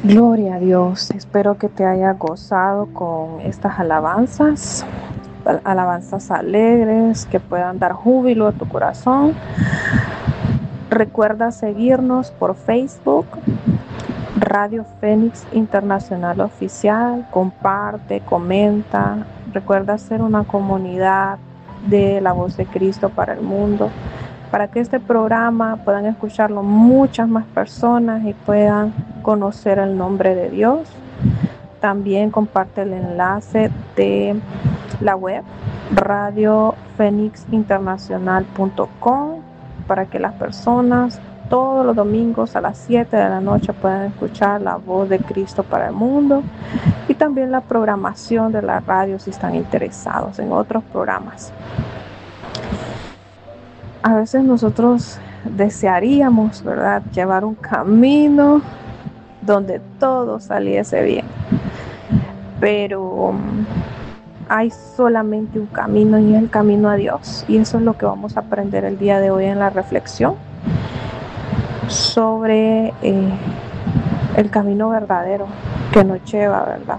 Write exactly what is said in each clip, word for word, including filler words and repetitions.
Gloria a Dios. Espero que te haya gozado con estas alabanzas, alabanzas alegres que puedan dar júbilo a tu corazón. Recuerda seguirnos por Facebook, Radio Fénix Internacional Oficial. Comparte, comenta. Recuerda ser una comunidad de la voz de Cristo para el mundo, para que este programa puedan escucharlo muchas más personas y puedan conocer el nombre de Dios. También comparte el enlace de la web radio fénix internacional punto com para que las personas todos los domingos a las siete de la noche puedan escuchar la voz de Cristo para el mundo, y también la programación de la radio si están interesados en otros programas. A veces nosotros desearíamos, ¿verdad?, llevar un camino donde todo saliese bien, pero um, hay solamente un camino, y es el camino a Dios, y eso es lo que vamos a aprender el día de hoy en la reflexión sobre eh, el camino verdadero que nos lleva, ¿verdad?,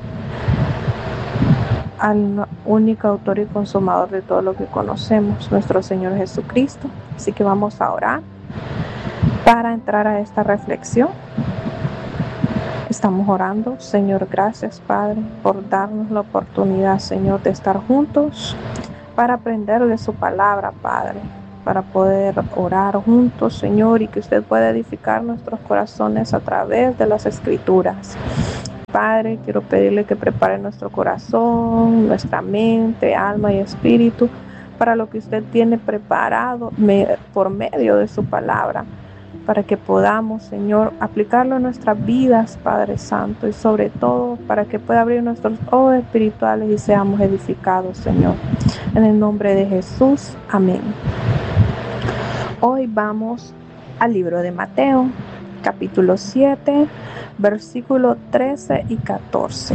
al único autor y consumador de todo lo que conocemos, nuestro Señor Jesucristo. Así que vamos a orar para entrar a esta reflexión. Estamos orando. Señor, gracias, Padre, por darnos la oportunidad, Señor, de estar juntos para aprender de su palabra, Padre, para poder orar juntos, Señor, y que usted pueda edificar nuestros corazones a través de las Escrituras. Padre, quiero pedirle que prepare nuestro corazón, nuestra mente, alma y espíritu para lo que usted tiene preparado por medio de su palabra, para que podamos, Señor, aplicarlo en nuestras vidas, Padre Santo, y sobre todo para que pueda abrir nuestros ojos espirituales y seamos edificados, Señor. En el nombre de Jesús, amén. Hoy vamos al libro de Mateo, capítulo siete, versículos trece y catorce.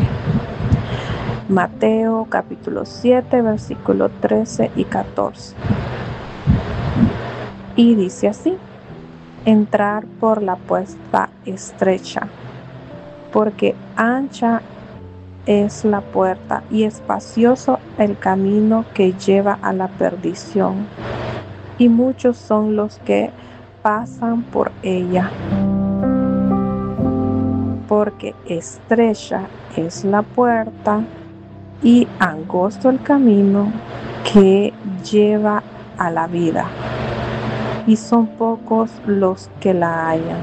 Mateo capítulo siete, versículos trece y catorce. Y dice así: entrar por la puerta estrecha, porque ancha es la puerta y espacioso el camino que lleva a la perdición, y muchos son los que pasan por ella. Porque estrecha es la puerta y angosto el camino que lleva a la vida, y son pocos los que la hallan.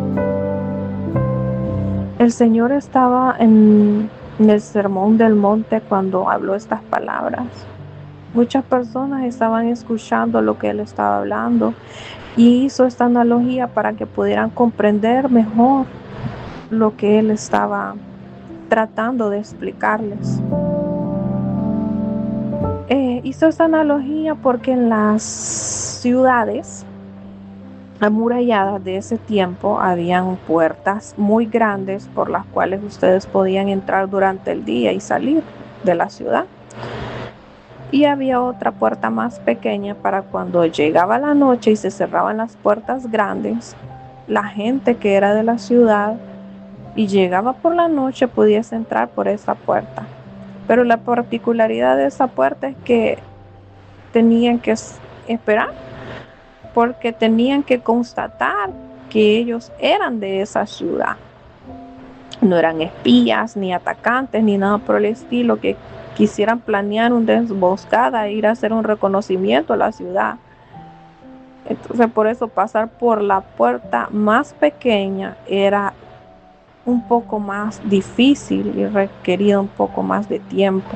El Señor estaba en, en el Sermón del Monte cuando habló estas palabras. Muchas personas estaban escuchando lo que Él estaba hablando, y hizo esta analogía para que pudieran comprender mejor lo que Él estaba tratando de explicarles. Eh, hizo esta analogía porque en las ciudades amuralladas de ese tiempo habían puertas muy grandes por las cuales ustedes podían entrar durante el día y salir de la ciudad. Y había otra puerta más pequeña para cuando llegaba la noche y se cerraban las puertas grandes, la gente que era de la ciudad y llegaba por la noche pudiese entrar por esa puerta. Pero la particularidad de esa puerta es que tenían que esperar, porque tenían que constatar que ellos eran de esa ciudad. No eran espías, ni atacantes, ni nada por el estilo, que quisieran planear una emboscada e ir a hacer un reconocimiento a la ciudad. Entonces, por eso pasar por la puerta más pequeña era un poco más difícil y requería un poco más de tiempo.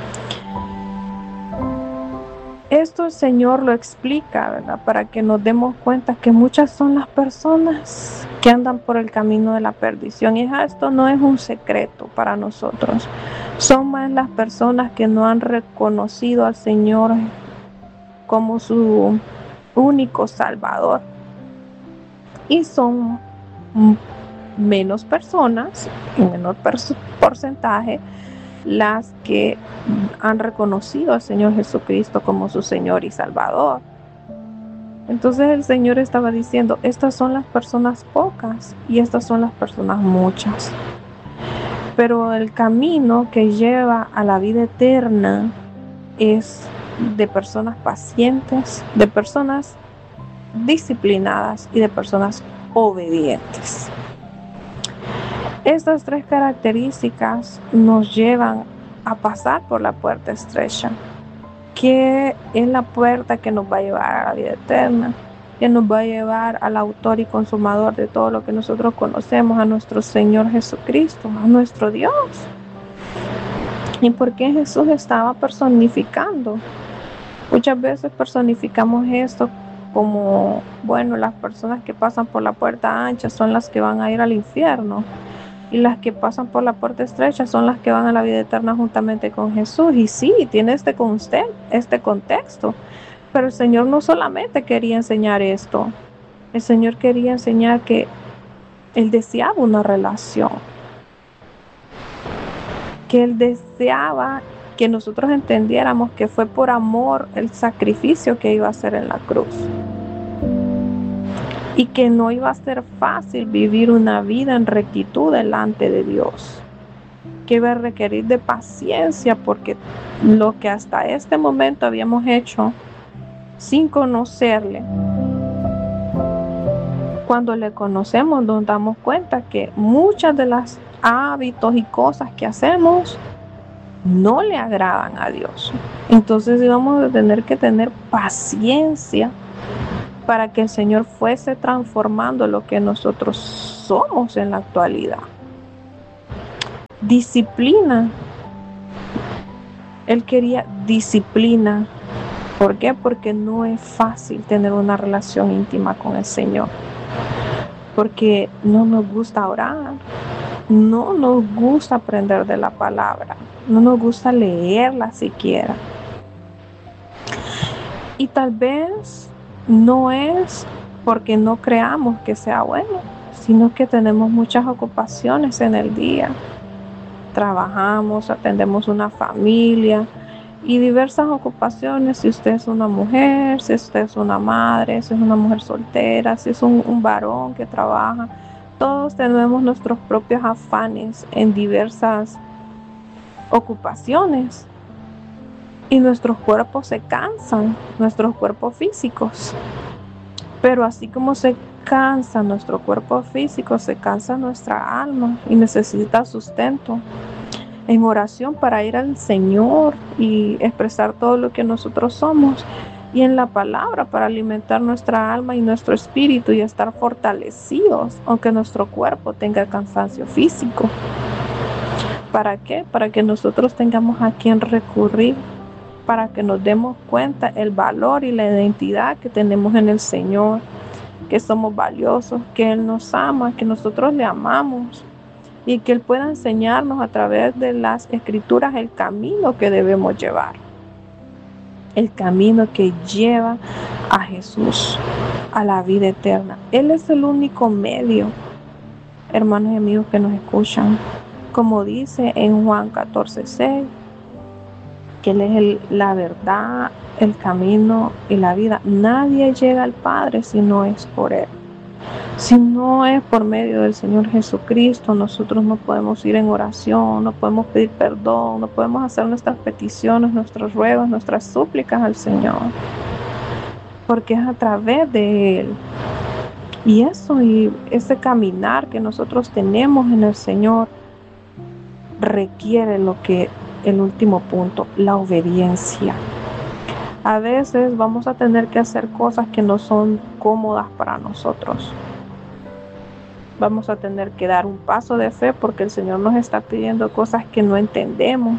Esto el Señor lo explica, ¿verdad?, para que nos demos cuenta que muchas son las personas que andan por el camino de la perdición. Y esto no es un secreto para nosotros. Son más las personas que no han reconocido al Señor como su único Salvador. Y son menos personas, en menor porcentaje, las que han reconocido al Señor Jesucristo como su Señor y Salvador. Entonces el Señor estaba diciendo, estas son las personas pocas y estas son las personas muchas. Pero el camino que lleva a la vida eterna es de personas pacientes, de personas disciplinadas y de personas obedientes. Estas tres características nos llevan a pasar por la puerta estrecha, que es la puerta que nos va a llevar a la vida eterna, que nos va a llevar al autor y consumador de todo lo que nosotros conocemos, a nuestro Señor Jesucristo, a nuestro Dios. ¿Y por qué Jesús estaba personificando? Muchas veces personificamos esto como, bueno, las personas que pasan por la puerta ancha son las que van a ir al infierno, y las que pasan por la puerta estrecha son las que van a la vida eterna juntamente con Jesús. Y sí, tiene este, este contexto, pero el Señor no solamente quería enseñar esto, el Señor quería enseñar que Él deseaba una relación, que Él deseaba que nosotros entendiéramos que fue por amor el sacrificio que iba a hacer en la cruz, y que no iba a ser fácil vivir una vida en rectitud delante de Dios, que iba a requerir de paciencia, porque lo que hasta este momento habíamos hecho sin conocerle, cuando le conocemos nos damos cuenta que muchas de las hábitos y cosas que hacemos no le agradan a Dios. Entonces íbamos a tener que tener paciencia para que el Señor fuese transformando lo que nosotros somos en la actualidad. Disciplina. Él quería disciplina. ¿Por qué? Porque no es fácil tener una relación íntima con el Señor. Porque no nos gusta orar, no nos gusta aprender de la palabra, no nos gusta leerla siquiera. Y tal vez no es porque no creamos que sea bueno, sino que tenemos muchas ocupaciones en el día. Trabajamos, atendemos una familia y diversas ocupaciones. Si usted es una mujer, si usted es una madre, si es una mujer soltera, si es un, un varón que trabaja, todos tenemos nuestros propios afanes en diversas ocupaciones. Y nuestros cuerpos se cansan, nuestros cuerpos físicos. Pero así como se cansa nuestro cuerpo físico, se cansa nuestra alma y necesita sustento en oración para ir al Señor y expresar todo lo que nosotros somos, y en la palabra para alimentar nuestra alma y nuestro espíritu y estar fortalecidos, aunque nuestro cuerpo tenga cansancio físico. ¿Para qué? Para que nosotros tengamos a quien recurrir, para que nos demos cuenta el valor y la identidad que tenemos en el Señor, que somos valiosos, que Él nos ama, que nosotros le amamos, y que Él pueda enseñarnos a través de las Escrituras el camino que debemos llevar, el camino que lleva a Jesús, a la vida eterna. Él es el único medio, hermanos y amigos que nos escuchan, como dice en Juan catorce seis, que Él es el, la verdad, el camino y la vida. Nadie llega al Padre si no es por Él. Si no es por medio del Señor Jesucristo, nosotros no podemos ir en oración, no podemos pedir perdón, no podemos hacer nuestras peticiones, nuestros ruegos, nuestras súplicas al Señor, porque es a través de Él. Y eso, y ese caminar que nosotros tenemos en el Señor, requiere lo que el último punto, la obediencia. A veces vamos a tener que hacer cosas que no son cómodas para nosotros. Vamos a tener que dar un paso de fe porque el Señor nos está pidiendo cosas que no entendemos.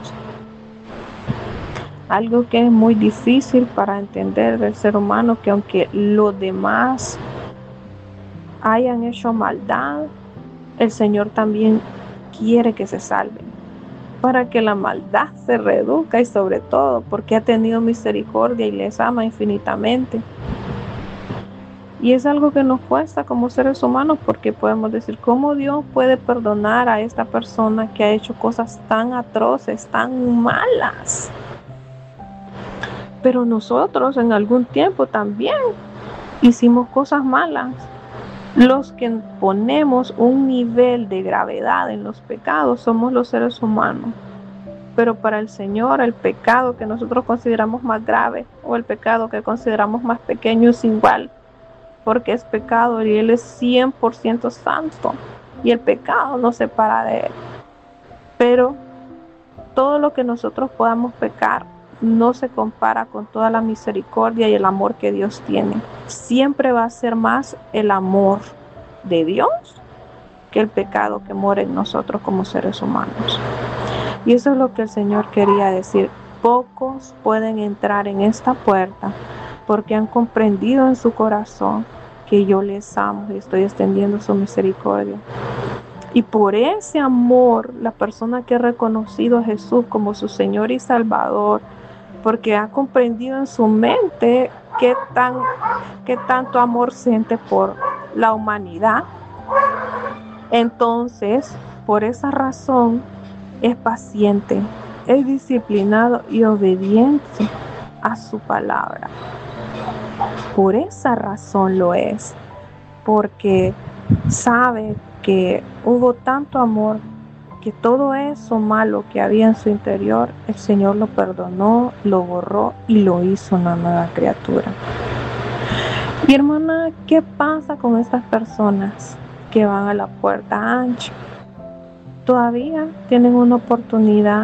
Algo que es muy difícil para entender del ser humano, que aunque los demás hayan hecho maldad, el Señor también quiere que se salven, para que la maldad se reduzca, y sobre todo porque ha tenido misericordia y les ama infinitamente. Y es algo que nos cuesta como seres humanos, porque podemos decir, ¿cómo Dios puede perdonar a esta persona que ha hecho cosas tan atroces, tan malas? Pero nosotros en algún tiempo también hicimos cosas malas. Los que ponemos un nivel de gravedad en los pecados somos los seres humanos. Pero para el Señor, el pecado que nosotros consideramos más grave o el pecado que consideramos más pequeño es igual, porque es pecado y Él es cien por ciento santo y el pecado nos separa de Él. Pero todo lo que nosotros podamos pecar no se compara con toda la misericordia y el amor que Dios tiene. Siempre va a ser más el amor de Dios que el pecado que mora en nosotros como seres humanos. Y eso es lo que el Señor quería decir. Pocos pueden entrar en esta puerta porque han comprendido en su corazón que yo les amo y estoy extendiendo su misericordia. Y por ese amor, la persona que ha reconocido a Jesús como su Señor y Salvador, porque ha comprendido en su mente qué tan, qué tanto amor siente por la humanidad, entonces, por esa razón, es paciente, es disciplinado y obediente a su palabra. Por esa razón lo es, porque sabe que hubo tanto amor que todo eso malo que había en su interior, el Señor lo perdonó, lo borró y lo hizo una nueva criatura. Y hermana, ¿qué pasa con estas personas que van a la puerta ancha? Todavía tienen una oportunidad.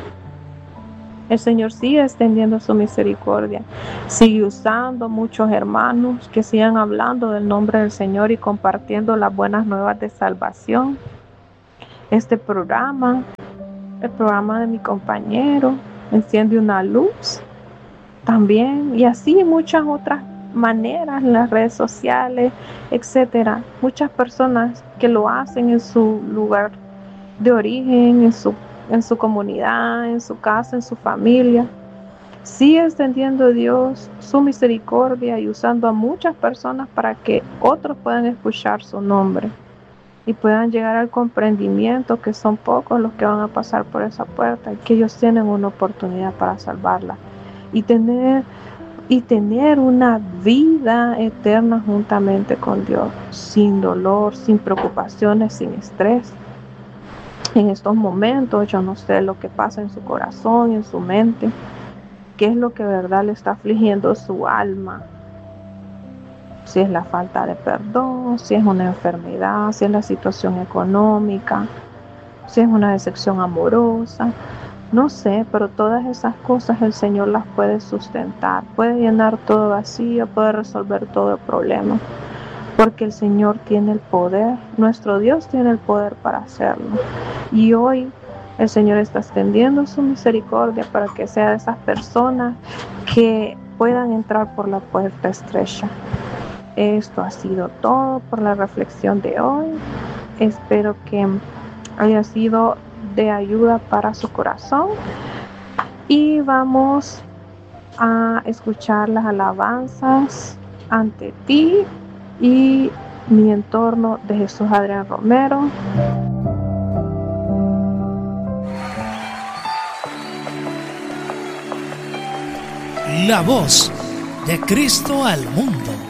El Señor sigue extendiendo su misericordia, sigue usando muchos hermanos que sigan hablando del nombre del Señor y compartiendo las buenas nuevas de salvación. Este programa, el programa de mi compañero, Enciende una Luz, también, y así muchas otras maneras en las redes sociales, etcétera. Muchas personas que lo hacen en su lugar de origen, en su, en su comunidad, en su casa, en su familia. Sigue extendiendo Dios su misericordia y usando a muchas personas para que otros puedan escuchar su nombre y puedan llegar al comprendimiento que son pocos los que van a pasar por esa puerta y que ellos tienen una oportunidad para salvarla y tener, y tener una vida eterna juntamente con Dios, sin dolor, sin preocupaciones, sin estrés. En estos momentos yo no sé lo que pasa en su corazón, en su mente, qué es lo que de verdad le está afligiendo su alma. Si es la falta de perdón, si es una enfermedad, si es la situación económica, si es una decepción amorosa, no sé, pero todas esas cosas el Señor las puede sustentar, puede llenar todo vacío, puede resolver todo el problema, porque el Señor tiene el poder, nuestro Dios tiene el poder para hacerlo. Y hoy el Señor está extendiendo su misericordia para que sea de esas personas que puedan entrar por la puerta estrecha. Esto ha sido todo por la reflexión de hoy. Espero que haya sido de ayuda para su corazón. Y vamos a escuchar las alabanzas ante ti y mi entorno de Jesús Adrián Romero. La voz de Cristo al mundo.